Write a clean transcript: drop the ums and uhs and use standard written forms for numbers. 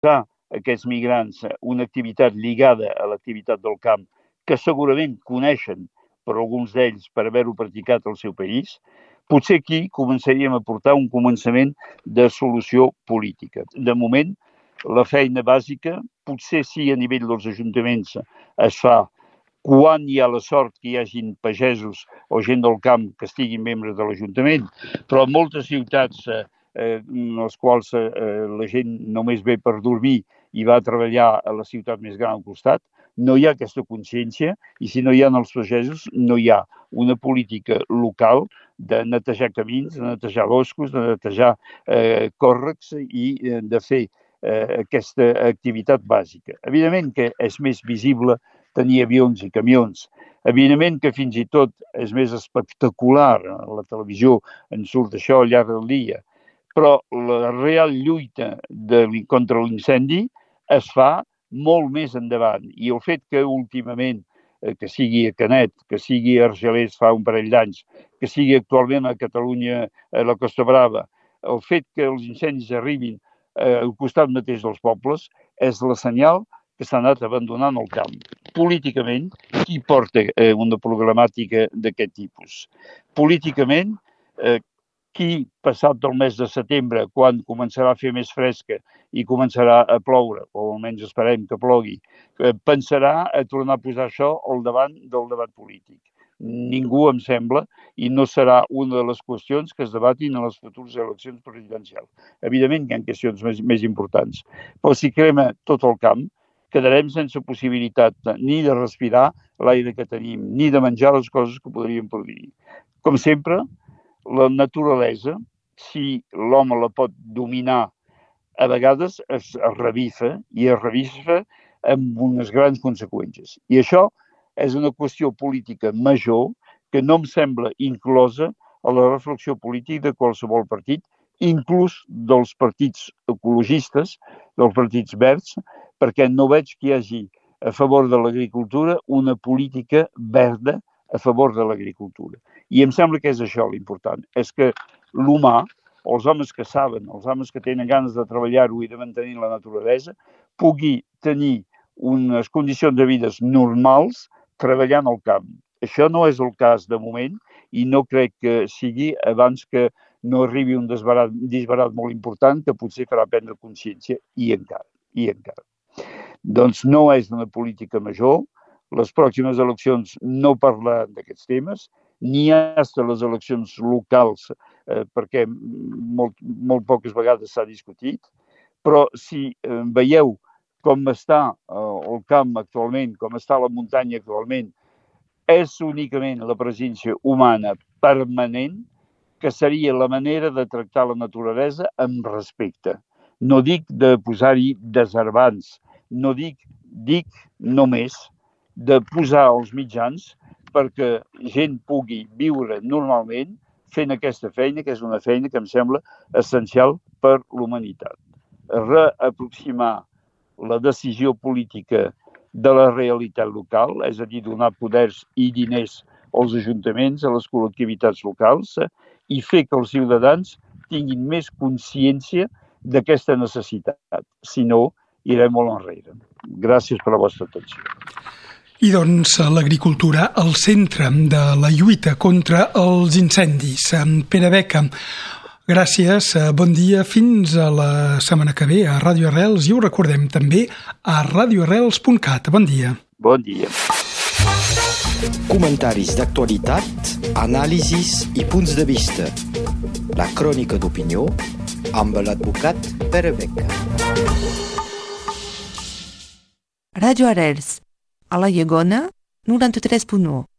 aquests migrants una activitat lligada a l'activitat del camp, que segurament coneixen per alguns d'ells per haver-ho practicat al seu país, potser aquí començaríem a portar un començament de solució política. De moment, la feina bàsica, potser sí a nivell dels ajuntaments es fa quan hi ha la sort que hi hagin pagesos o gent del camp que estiguin membres de l'Ajuntament, però en moltes ciutats en les quals la gent només ve per dormir i va a treballar a la ciutat més gran al costat, no hi ha aquesta consciència i si no hi ha els pagesos no hi ha una política local de netejar camins, de netejar boscos, de netejar còrrecs i de fer aquesta activitat bàsica. Evidentment que és més visible tenir avions i camions. Evidentment que fins i tot és més espectacular, a la televisió en surt això al llarg del dia, però la real lluita contra l'incendi es fa molt més endavant. I el fet que últimament, que sigui a Canet, que sigui a Argelers fa un parell d'anys, que sigui actualment a Catalunya, a la Costa Brava, el fet que els incendis arribin al costat mateix dels pobles és la senyal que s'ha anat abandonant el camp. Políticament, qui porta una problemàtica d'aquest tipus? Políticament, qui, passat del mes de setembre, quan començarà a fer més fresca i començarà a ploure, o almenys esperem que plogui, pensarà a tornar a posar això al davant del debat polític. Ningú, em sembla, i no serà una de les qüestions que es debatin a les futures eleccions presidencials. Evidentment que hi ha qüestions més importants, però si crema tot el camp, quedarem sense possibilitat ni de respirar l'aire que tenim, ni de menjar les coses que podríem produir. Com sempre, la naturalesa, si l'home la pot dominar, a vegades es revifa amb unes grans conseqüències. I això és una qüestió política major que no em sembla inclosa a la reflexió política de qualsevol partit, inclús dels partits ecologistes, dels partits verds, perquè no veig que hi hagi a favor de l'agricultura una política verda a favor de l'agricultura. I em sembla que és això l'important, és que l'humà, els homes que saben, els homes que tenen ganes de treballar-ho i de mantenir la naturalesa, pugui tenir unes condicions de vida normals treballant al camp. Això no és el cas de moment i no crec que sigui abans que no arribi un disbarat molt important que potser farà prendre consciència i encara. Doncs no és una política major. Les pròximes eleccions no parlaran d'aquests temes, ni hasta les eleccions locals, perquè molt poques vegades s'ha discutit, però si veieu com està el camp actualment, com està la muntanya actualment, és únicament la presència humana permanent que seria la manera de tractar la naturalesa amb respecte. No dic de posar-hi desherbants, no dic només de posar els mitjans perquè gent pugui viure normalment fent aquesta feina, que és una feina que em sembla essencial per l'humanitat. Reaproximar la decisió política de la realitat local, és a dir, donar poders i diners als ajuntaments, a les col·lectivitats locals, i fer que els ciutadans tinguin més consciència d'aquesta necessitat. Si no, irem molt enrere. Gràcies per la vostra atenció. I doncs l'agricultura al centre de la lluita contra els incendis. Pere Beca, gràcies, bon dia, fins a la setmana que ve a Ràdio Arrels i ho recordem també a radioarrels.cat. Bon dia. Bon dia. Comentaris d'actualitat, anàlisis i punts de vista. La crònica d'opinió amb l'advocat Pere Beca. Ràdio Arrels, a la Llegona, 93.1.